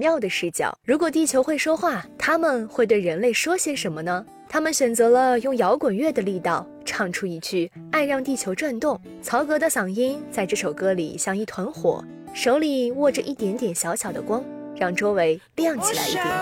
妙的视角。如果地球会说话，他们会对人类说些什么呢？他们选择了用摇滚乐的力道唱出一句“爱让地球转动”。曹格的嗓音在这首歌里像一团火，手里握着一点点小小的光，让周围亮起来一点点。